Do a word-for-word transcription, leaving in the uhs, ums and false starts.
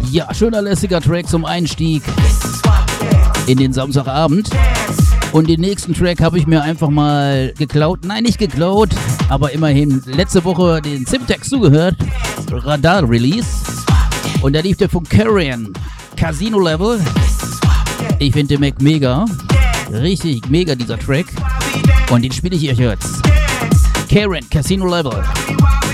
Ja, schöner lässiger Track zum Einstieg in den Samstagabend. Und den nächsten Track habe ich mir einfach mal geklaut. Nein, nicht geklaut, aber immerhin letzte Woche den Simtex zugehört. Radar Release. Und da lief der von Karen. Casino Level. Ich finde den Mac mega. Richtig mega dieser Track. Und den spiele ich euch jetzt. Karen, Casino Level.